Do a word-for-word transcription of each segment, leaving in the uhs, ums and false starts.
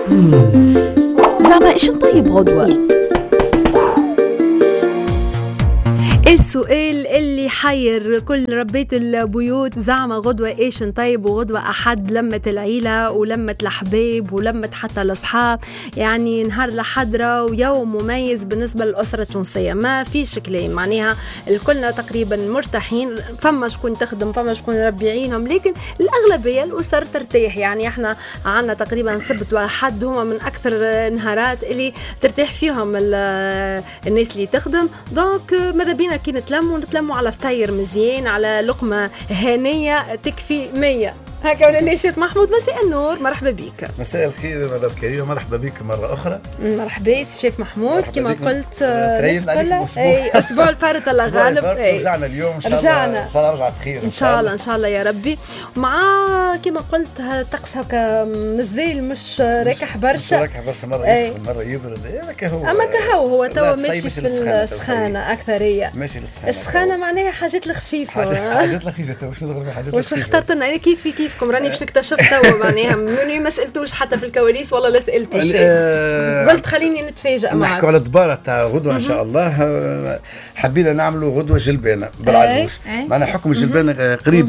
زعما ايش نطيب غدوة؟ السؤال اللي حير كل ربيت البيوت، زعما غدوة ايش نطيب؟ وغدوة أحد لمة العيلة ولمة الأحباب ولمة حتى الأصحاب، يعني نهار الحضرة ويوم مميز بالنسبة للأسرة التونسية، ما فيش كلام، معناها الكلنا تقريبا مرتاحين، فما شكون تخدم فما شكون ربي يعينهم، لكن الأغلبية الأسر ترتاح. يعني احنا عنا تقريبا سبت وحد هما من أكثر نهارات اللي ترتاح فيهم الناس اللي تخدم، دونك ماذا بينا كي نتلموا نتلموا على فطير مزيان، على لقمة هانية تكفي مية. هكا ولا ليش شيف محمود؟ مساء النور، مرحبا بك. مساء الخير مدام كريمه، مرحبا بك مره اخرى. مرحبا شيف محمود، كما قلت كلها اي اسبوع الفارط الله غالب. رجعنا اليوم ان شاء الله، ان شاء الله رجعت خير ان شاء الله ان شاء الله يا ربي. مع كما قلت الطقس هكا مازال مش راكح برشا، مش راكح برشا، مره يسخن مره يبرد، هذاك هو. اما كهو هو توا ماشي في السخانه اكثريه، ماشي للسخانه. السخانه معناها حاجات الخفيفه، حاجات الخفيفه تو باش ندخلوا في حاجات الخفيفه. واش اخترت لنا انا كيفي كيفكم راني باش نكتشف توا، معناها مني ما سالتوش حتى في الكواليس ولا لا سالتوش شيء، قلت خليني نتفاجئ معك. نحكوا على الدباره تاع غدوه ان شاء الله. حبينا نعملوا غدوه جلبانه بالعلوش، معناها حكم الجلبانه قريب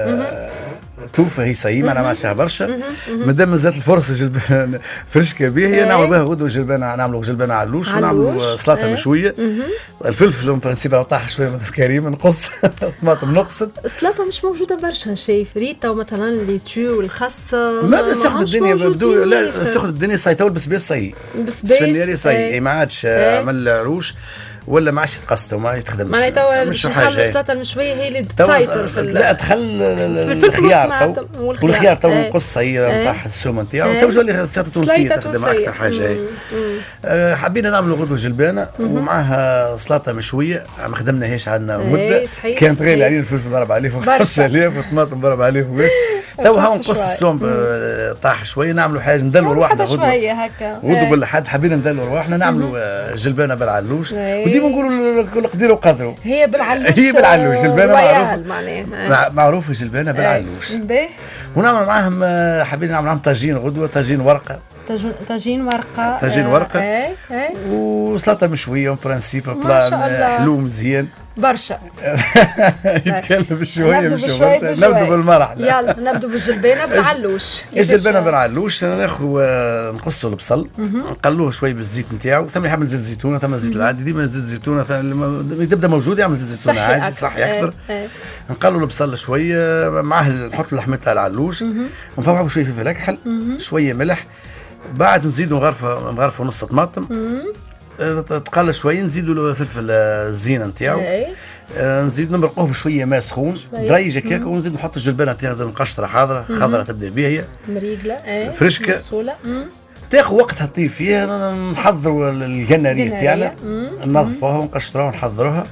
توفى هي صحيح، معناها ما شاها برشا، مادام مازالت الفرصه جلبانه فرشكه باهيه نعملوا بها غدوه جلبانه، نعملوا جلبانه علوش ونعملوا سلطه مشويه. الفلفل اون برانسيب طاح شويه من كريم، نقص الطماطم نقصد. السلطه مش موجوده برشا شايف، ريتا ومثلا الليتو والخس ما بس ياخذ الدنيا بدو، لا ياخذ الدنيا صايتول بس بس صحيح، بس فنيري صحيح ما عادش عمل عروش ولا ما عادش تقصته وما عادش تخدم. معناها توا مش حاجه السلطه المشويه هي اللي تسيطر في لا دخل الخيار تو، والخيار تو نقص هي نتاع السومه نتاعو تو جولي سلطه تونسيه تخدم اكثر حاجه هي. أه حبينا نعملوا غدوه جلبانه ومعها سلطه مشويه ما خدمناهاش عندنا مده، كانت غاليه علينا الفلفل ضرب عليه خمسة آلاف والطماطم ضرب عليه، تو ها نقص السوم طاح شويه، نعملوا حاجه ندلوا رواحنا غدوه شويه هكا غدوه بالحد، حبينا ندلوا رواحنا نعملوا جلبانه بالعلوش، وديما نقولوا كل قدير وقدره هي بالعلوش، هي بالعلوش جلبانه معروفه معروفه جلبانه بالعلوش، ونعمل معاهم حبينا نعمل معاهم طاجين غدوه، طاجين ورقه، طاجين ورقه طاجين ورقه وسلطه مشويه اون برانسيب بلان حلو مزيان برشا. يتكلم بشويه مش برشا، نبدو بالمرح. يلا نبدو بالجلبانه بالعلوش. الجلبانه بالعلوش ناخذ نقصوا البصل نقلوه شوي بالزيت نتاعو، ثم حاب زيت الزيتونه، ثم الزيت العادي، ديما زيت الزيتونه تبدا موجود يعمل زيت الزيتونه عادي صحي اكثر. نقلوا البصل شويه، معاه نحط اللحمه تاع العلوش، ونفرحوا شويه فلفل اكحل، شويه ملح، بعد نزيدوا مغرفه مغرفه ونص طماطم، تقل شويه نزيدوا فلفل الزينه نتاعو، نزيد نمرقوه بشويه ماء سخون دريجه كيك، ونزيد نحط الجلبانه نتاعنا مقشره حاضره خضراء تبدا بها هي مريقله فرشكه تاخذ وقتها تطيب فيها. نحضروا الجناريه تاعنا ننظفوها ونقشروها ونحضروها،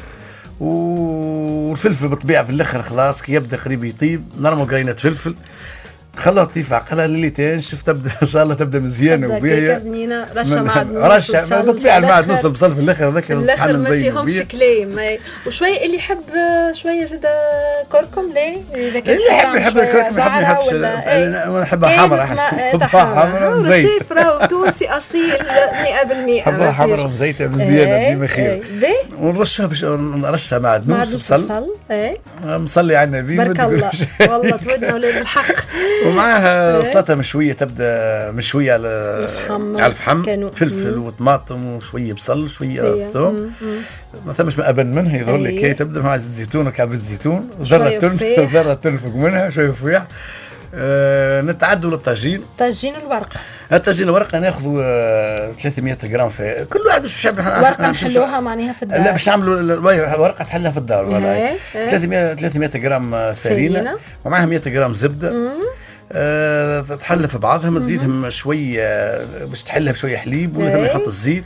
والفلفل بالطبيعه في الاخر خلاص كي يبدا قريب يطيب نرموا قرينه فلفل خلوها تطيب عقلها ليلتين، شوف تبدا ان شاء الله تبدا مزيانه وباهيه، رشه معدنوس رشه بالطبيعه المعدنوس البصل في الاخر هذاك الصحن ما فيهمش كلام، وشويه اللي يحب شويه زاد كركم لا اذا كان اللي يحب يحب الكركم يحب ما يحطش، انا نحبها حمراء نحبها حمراء ومزيت، شيف راهو تونسي اصيل مئة بالمئة، نحبها حمراء ومزيته مزيانه ديما خير، ونرشها باش نرشها معدنوس بصل مصلي على النبي بارك الله والله تودنا ولاد الحق. ومعاها سلطه مشويه تبدا مشويه على على الفحم، فلفل وطماطم وشويه بصل وشويه ثوم، ما ثمش ما ابن منها يظهر لك كي تبدا مع زيت زيتون وكعبه زيتون، ذره تنفق ذره تنفق منها شويه فويح. آه نتعدوا للطاجين، طاجين الورقه، الطاجين الورقه ناخذوا آه ثلاثمئة غرام في كل واحد باش يحب ورقه نحلوها معناها في الدار، لا باش نعملوا الورقه تحلها في الدار والله. ثلاثمئة ثلاثمئة غرام فارينه ومعها مئة غرام زبده، أه تحلها في بعضها، ما تزيدهم شويه باش تحلها بشويه حليب، ولا نحط الزيت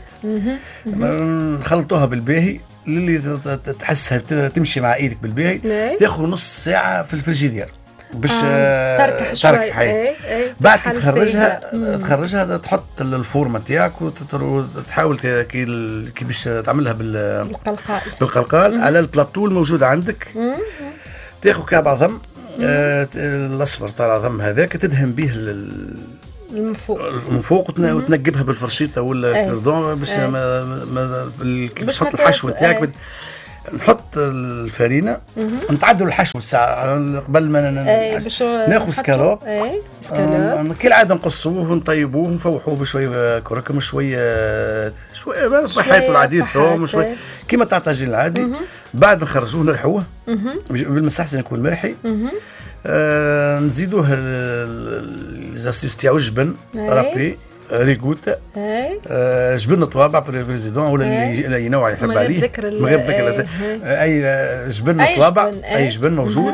نخلطوها بالباهي اللي تحسها تمشي مع ايدك بالباهي، تاخذ نص ساعه في الفريجيدير باش آه. تركح شوي ايه ايه. بعد كي تخرجها تخرجها تحط الفورمه تاعك وتحاول كي كي باش تعملها بالقلقال بالقلقال على البلاطو الموجود عندك، تاخذ كعب عظم آه الاصفر تاع العظم هذاك تدهن به من فوق من فوق وتنقبها بالفرشيطه ولا الكردون باش ما ما باش تحط الحشوه تاعك. نحط الفرينه نتعدلوا الحشو الساعه قبل ما ناخذ سكالوب. كالعاده نقصوه ونطيبوه ونفوحوه بشويه كركم شويه شويه صحيته العادي ثوم شويه كيما تاع الطاجين العادي. بعد نخرجوه نرحوه بالمستحسن يكون مرحي. آه نزيدوه الزاسيس تاعو الجبن رابي ريغوت آه جبن طوابع بريزيدون ولا اي نوع يحب عليه من غير ذكر اي جبن طوابع اي جبن موجود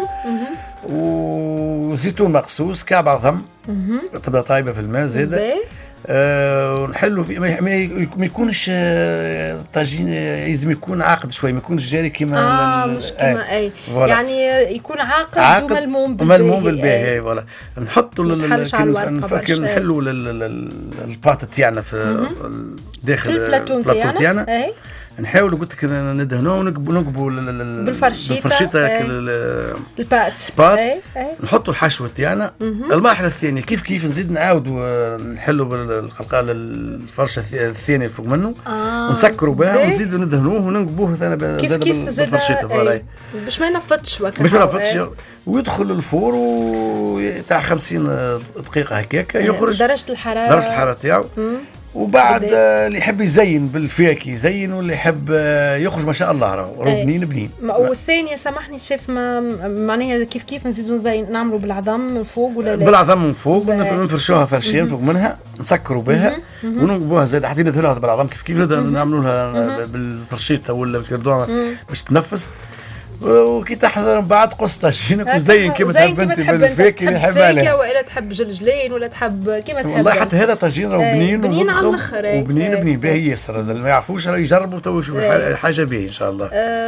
وزيتون مقصوص كعب عظم تبقى طايبه في الماء زاده. أه ونحلوا في ما يكونش الطاجين لازم يكون عاقد شوي ما يكونش جاري كيما اه مش كيما اي يعني يكون عاقد, عاقد وملموم بالباهي وملموم بالباهي فوالا. نحطوا نفكر نحلوا الباط تاعنا في داخل البلاطو تاعنا نحاولوا قلت لك ندهنوه ونقبوا بالفرشيطه بالفرشيطه البات البات نحطوا الحشوه تاعنا. المرحله الثانيه كيف كيف نزيد نعاودوا نحلوا بالقلقال الفرشه الثانيه فوق منه آه. نسكروا بها ونزيدوا ندهنوه ونقبوه ثاني زاد بالفرشيطه فوالا باش ما ينفطش باش ما ينفطش ويدخل الفور تاع خمسين دقيقه هكاك يخرج درجه الحراره درجه الحراره تاعو. وبعد اللي يحب يزين بالفاكهه يزين واللي يحب يخرج ما شاء الله راه بنين بنين. والثانيه سامحني الشيف ما معناها كيف كيف نزيدوا نزين نعملوا بالعظم من فوق ولا لا؟ بالعظم من فوق نفرشوها فرشين فوق منها نسكروا بها ونقبوها زاد حتى ندهنوها بالعظم كيف كيف نعملوا لها بالفرشيطه ولا بالكردون باش تنفس. وكي تحضر من بعد قص طاجينك وزين كيما تحب انت بالفاكهه اللي يحب عليها ولا تحب جلجلين ولا تحب كيما تحب. والله حتى هذا طاجين راه بنين بنين على الاخر وبنين بنين باهي ياسر. هذا اللي ما يعرفوش راه يجربوا تو يشوفوا حاجه باهيه ان شاء الله.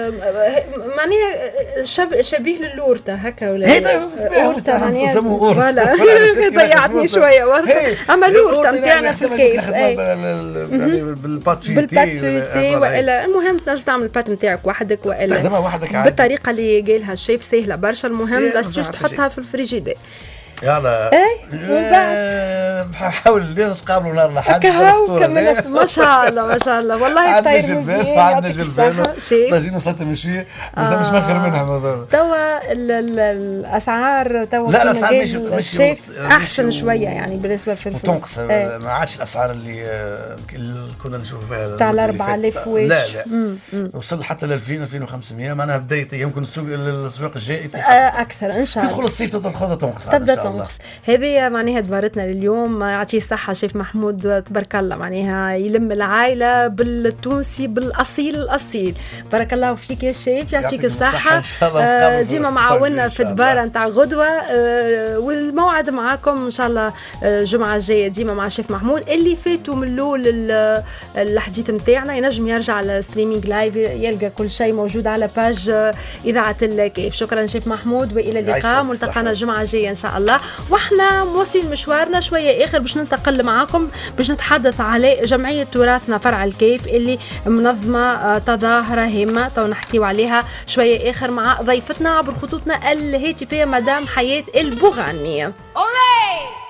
معناها شبيه للورته هكا ولا هذا اورته معناها فوالا ضيعتني شويه اما الورته نتاعنا في الكيف بالبات فيتي والا المهم تنجم تعمل البات نتاعك وحدك والا تخدمها وحدك عادي الطريقه اللي قالها الشيف سهله برشا. المهم لا تجوز تحطها في الفريجيدير يلا اي ومن بعد نحاول الليل نتقابلوا نهار الاحد كملت ما شاء الله ما شاء الله والله فطير مزيان عندنا جلبان طاجين وسلطه مشويه مش ماخر منها مضر. توا الاسعار توا لا الاسعار مش مش احسن شويه يعني بالنسبه في الفلوس وتنقص ما عادش الاسعار اللي كنا نشوفوا فيها تاع أربعة آلاف ويش. لا لا وصل حتى ل ألفين ألفين وخمسمية معناها بدايه يمكن السوق الاسواق الجاي اكثر ان شاء الله. تدخل الصيف تدخل تنقص تبدا تنقص. هذه معناها دبرتنا لليوم يعطيه الصحة شيف محمود تبارك الله معناها يلم العائلة بالتونسي بالأصيل الأصيل. بارك الله فيك يا شيف يعطيك الصحة. آه ديما معاونا في دبارة نتاع غدوة. آه والموعد معاكم إن شاء الله الجمعة الجاية ديما مع شيف محمود. اللي فاتوا من الأول الحديث نتاعنا ينجم يرجع على ستريمينج لايف يلقى كل شيء موجود على باج إذاعة الكيف. شكرا شيف محمود وإلى اللقاء ملتقانا الجمعة الجاية إن شاء الله. واحنا موصلين مشوارنا شويه اخر باش ننتقل معاكم باش نتحدث على جمعيه تراثنا فرع الكيف اللي منظمه تظاهره هامه تو نحكيو عليها شويه اخر مع ضيفتنا عبر خطوطنا الهاتفيه مدام حياه البوغانيه.